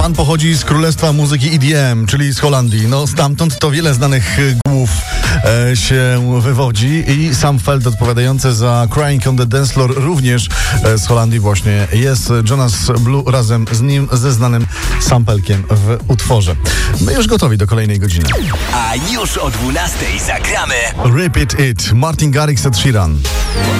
Pan pochodzi z królestwa muzyki EDM, czyli z Holandii. No stamtąd to wiele znanych głów się wywodzi i Sam Feld, odpowiadający za Crying on the Dance Floor, również z Holandii właśnie jest. Jonas Blue razem z nim, ze znanym sampelkiem w utworze. My już gotowi do kolejnej godziny. A już o 12:00 zagramy Repeat It, Martin Garrix, Ed Sheeran.